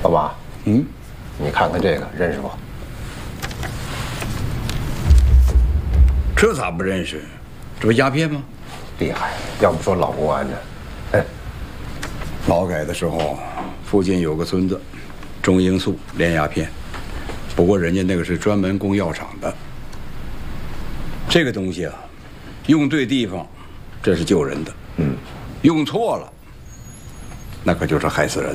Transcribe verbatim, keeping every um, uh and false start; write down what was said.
老马， 嗯， 你看看这个，认识不？ 这咋不认识？这不鸦片吗？ 厉害，要不说老公安呢？哎， 劳改的时候，附近有个村子，中罂粟炼鸦片，不过人家那个是专门供药厂的。这个东西啊，用对地方，这是救人的；嗯，用错了，那可就是害死人。